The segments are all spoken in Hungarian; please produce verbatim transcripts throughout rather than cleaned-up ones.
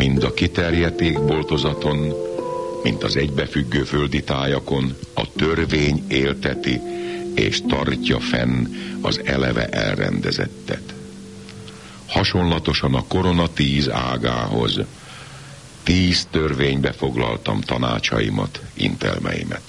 mind a kiterjedt égboltozaton, mint az egybefüggő földi tájakon, a törvény élteti és tartja fenn az eleve elrendezettet. Hasonlatosan a korona tíz ágához tíz törvénybe foglaltam tanácsaimat, intelmeimet.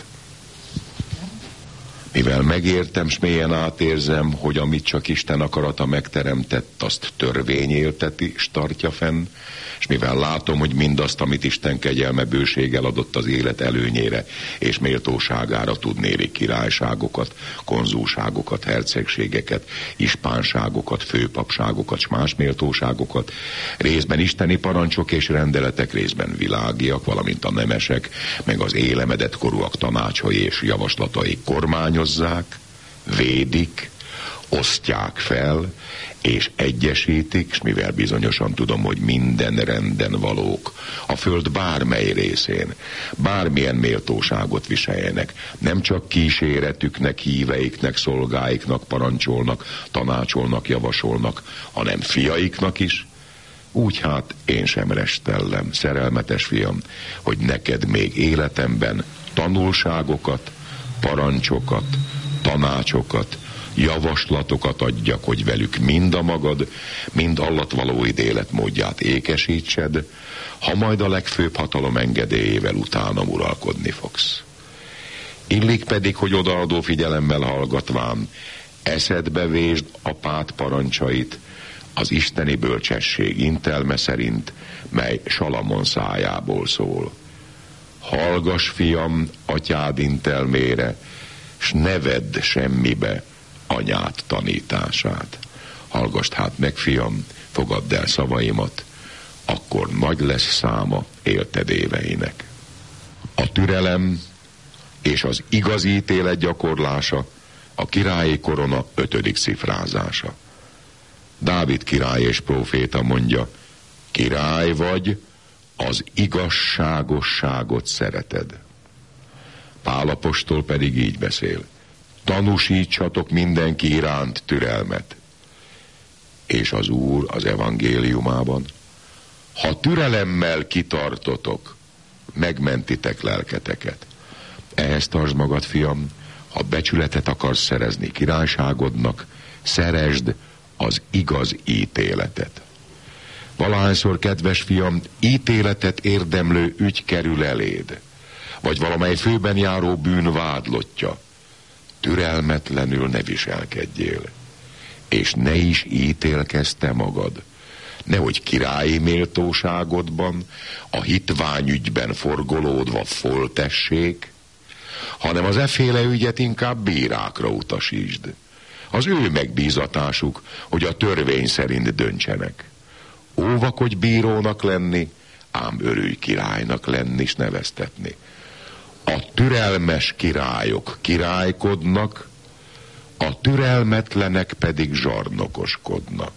Mivel megértem, s mélyen átérzem, hogy amit csak Isten akarata megteremtett, azt törvény élteti, s tartja fenn, és mivel látom, hogy mindazt, amit Isten kegyelme bőséggel adott az élet előnyére és méltóságára, tudnéli királyságokat, konzulságokat, hercegségeket, ispánságokat, főpapságokat, s más méltóságokat, részben isteni parancsok és rendeletek, részben világiak, valamint a nemesek, meg az élemedett korúak tanácsai és javaslatai kormányozzák, védik, osztják fel, és egyesítik, és mivel bizonyosan tudom, hogy minden renden valók, a föld bármely részén, bármilyen méltóságot viseljenek, nem csak kíséretüknek, híveiknek, szolgáiknak parancsolnak, tanácsolnak, javasolnak, hanem fiaiknak is, úgy hát én sem restellem, szerelmetes fiam, hogy neked még életemben tanulságokat, parancsokat, tanácsokat, javaslatokat adjak, hogy velük mind a magad, mind allatvalóid életmódját ékesítsed, ha majd a legfőbb hatalom engedélyével utánam uralkodni fogsz. Illik pedig, hogy odaadó figyelemmel hallgatván, eszedbe vésd apád parancsait, az isteni bölcsesség intelme szerint, mely Salamon szájából szól. Hallgass, fiam, atyád intelmére, s ne vedd semmibe anyád tanítását. Hallgass hát meg, fiam, fogadd el szavaimat, akkor nagy lesz száma élted éveinek. A türelem és az igazi ítélet gyakorlása a királyi korona ötödik szifrázása. Dávid király és próféta mondja, király vagy, az igazságosságot szereted. Pál apostol pedig így beszél, tanúsítsatok mindenki iránt türelmet. És az Úr az evangéliumában, ha türelemmel kitartotok, megmentitek lelketeket. Ehhez tartsd magad, fiam, ha becsületet akarsz szerezni királyságodnak, szeresd az igaz ítéletet. Valahányszor, kedves fiam, ítéletet érdemlő ügy kerül eléd, vagy valamely főben járó bűn vádlottja, türelmetlenül ne viselkedjél, és ne is ítélkezz te magad, nehogy királyi méltóságodban, a hitványügyben forgolódva foltessék, hanem az efféle ügyet inkább bírákra utasítsd. Az ő megbízatásuk, hogy a törvény szerint döntsenek. Óvakodj bírónak lenni, ám örülj királynak lenni s neveztetni. A türelmes királyok királykodnak, a türelmetlenek pedig zsarnokoskodnak.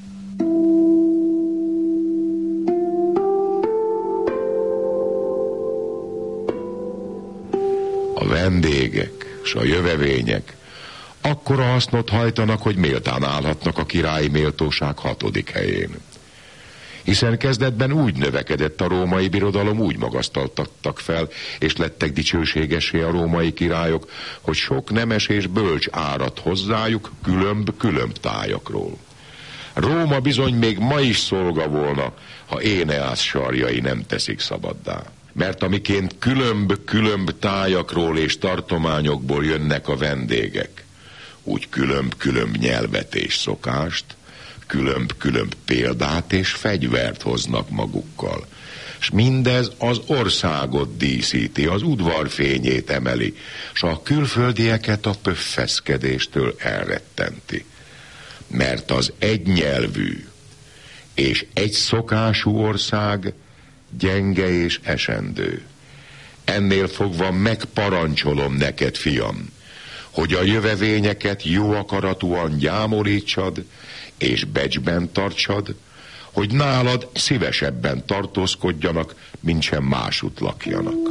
A vendégek s a jövevények akkora hasznot hajtanak, hogy méltán állhatnak a királyi méltóság hatodik helyén. Hiszen kezdetben úgy növekedett a római birodalom, úgy magasztaltattak fel, és lettek dicsőségessé a római királyok, hogy sok nemes és bölcs áradt hozzájuk különb-különb tájakról. Róma bizony még ma is szolga volna, ha Éneász sarjai nem teszik szabaddá. Mert amiként különb-különb tájakról és tartományokból jönnek a vendégek, úgy különb-különb nyelvet és szokást, különb-különb példát és fegyvert hoznak magukkal. S mindez az országot díszíti, az udvar fényét emeli, s a külföldieket a pöffeszkedéstől elrettenti. Mert az egynyelvű és egy szokású ország gyenge és esendő. Ennél fogva megparancsolom neked, fiam, hogy a jövevényeket jó akaratúan gyámolítsad, és becsben tartsad, hogy nálad szívesebben tartózkodjanak, mintsem másút lakjanak.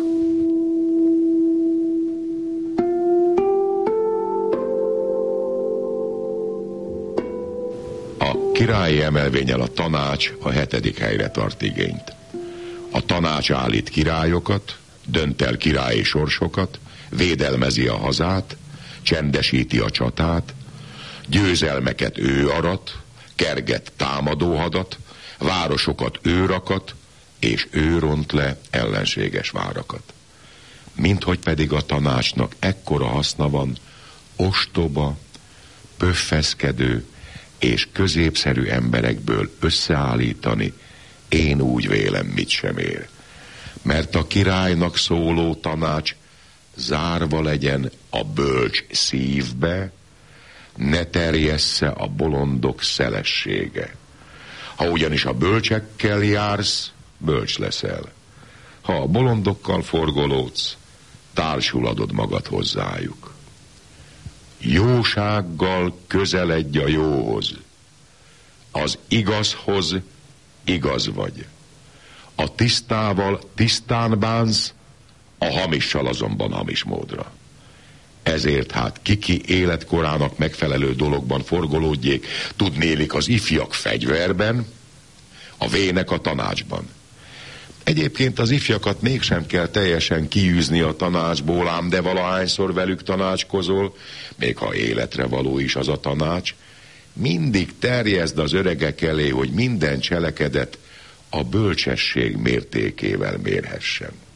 A királyi emelvénnyel a tanács a hetedik helyre tart igényt. A tanács állít királyokat, dönt el királyi sorsokat, védelmezi a hazát, csendesíti a csatát, győzelmeket ő arat, kerget támadóhadat, városokat ő rakat, és ő ront le ellenséges várakat. Minthogy pedig a tanácsnak ekkora haszna van, ostoba, pöffeszkedő és középszerű emberekből összeállítani, én úgy vélem, mit sem ér. Mert a királynak szóló tanács zárva legyen a bölcs szívbe, ne terjessze a bolondok szelessége. Ha ugyanis a bölcsekkel jársz, bölcs leszel. Ha a bolondokkal forgolódsz, társuladod magad hozzájuk. Jósággal közeledj a jóhoz. Az igazhoz igaz vagy. A tisztával tisztán bánsz, a hamissal azonban hamis módra. Ezért hát kiki életkorának megfelelő dologban forgolódjék, tudnélik az ifjak fegyverben, a vének a tanácsban. Egyébként az ifjakat mégsem kell teljesen kiűzni a tanácsból, ám de valahányszor velük tanácskozol, még ha életre való is az a tanács, mindig terjeszd az öregek elé, hogy minden cselekedet a bölcsesség mértékével mérhessen.